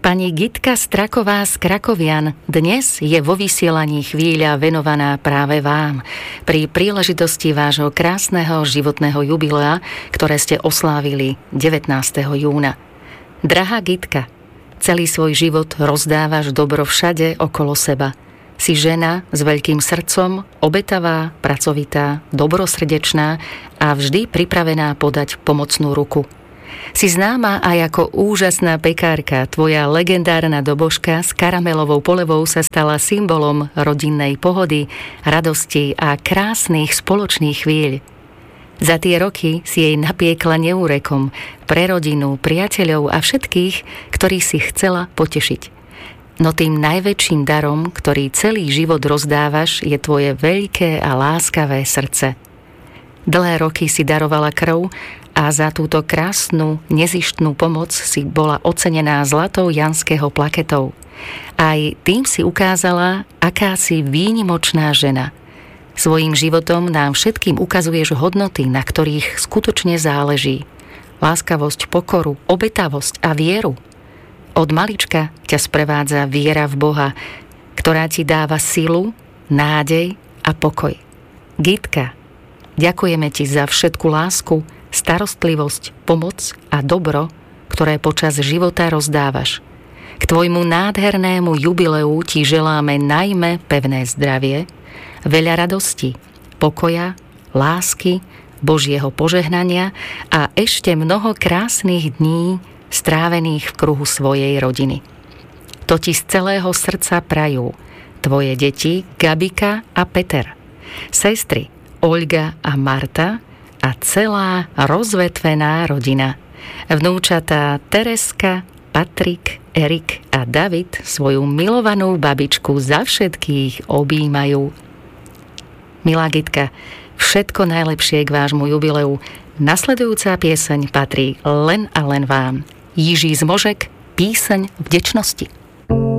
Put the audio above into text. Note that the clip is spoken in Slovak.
Pani Gitka Straková z Krakovian dnes je vo vysielaní chvíľa venovaná práve vám pri príležitosti vášho krásneho životného jubilea, ktoré ste oslávili 19. júna. Drahá Gitka, celý svoj život rozdávaš dobro všade okolo seba. Si žena s veľkým srdcom, obetavá, pracovitá, dobrosrdečná a vždy pripravená podať pomocnú ruku. Si známa aj ako úžasná pekárka. Tvoja legendárna dobožka s karamelovou polevou sa stala symbolom rodinnej pohody, radosti a krásnych spoločných chvíľ. Za tie roky si jej napiekla neúrekom pre rodinu, priateľov a všetkých, ktorých si chcela potešiť. No tým najväčším darom, ktorý celý život rozdávaš, je tvoje veľké a láskavé srdce. Dlhé roky si darovala krv a za túto krásnu, nezištnú pomoc si bola ocenená zlatou Janského plaketou. Aj tým si ukázala, aká si výnimočná žena. Svojím životom nám všetkým ukazuješ hodnoty, na ktorých skutočne záleží. Láskavosť, pokoru, obetavosť a vieru. Od malička ťa sprevádza viera v Boha, ktorá ti dáva silu, nádej a pokoj. Gitka, ďakujeme ti za všetku lásku, starostlivosť, pomoc a dobro, ktoré počas života rozdávaš. K tvojmu nádhernému jubileu ti želáme najmä pevné zdravie, veľa radosti, pokoja, lásky, Božieho požehnania a ešte mnoho krásnych dní strávených v kruhu svojej rodiny. To ti z celého srdca prajú tvoje deti Gabika a Peter, sestry Olga a Marta a celá rozvetvená rodina. Vnúčatá Tereska, Patrik, Erik a David svoju milovanú babičku za všetkých objímajú. Milá Gitka, všetko najlepšie k vášmu jubileu. Nasledujúca pieseň patrí len a len vám. Jiří Zmožek, Píseň vďečnosti.